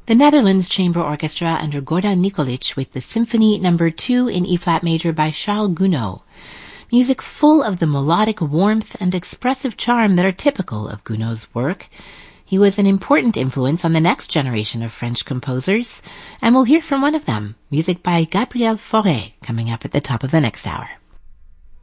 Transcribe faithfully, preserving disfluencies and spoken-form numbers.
The Netherlands Chamber Orchestra under Gordan Nikolic with the Symphony Number two in E-flat major by Charles Gounod. Music full of the melodic warmth and expressive charm that are typical of Gounod's work. He was an important influence on the next generation of French composers, and we'll hear from one of them, music by Gabriel Fauré, coming up at the top of the next hour.